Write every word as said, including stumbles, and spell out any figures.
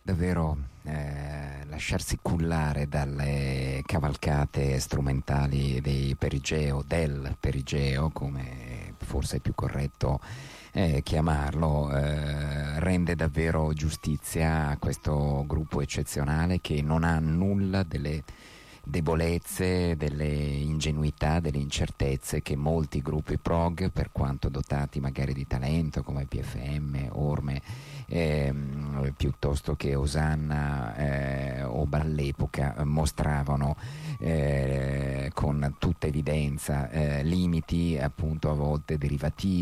davvero eh, lasciarsi cullare dalle cavalcate strumentali dei Perigeo, del Perigeo, come forse è più corretto eh, chiamarlo, eh, rende davvero giustizia a questo gruppo eccezionale che non ha nulla delle debolezze, delle ingenuità, delle incertezze che molti gruppi prog, per quanto dotati magari di talento come P F M, Orme, ehm, piuttosto che Osanna eh, o all'epoca, mostravano eh, con tutta evidenza eh, limiti appunto a volte derivativi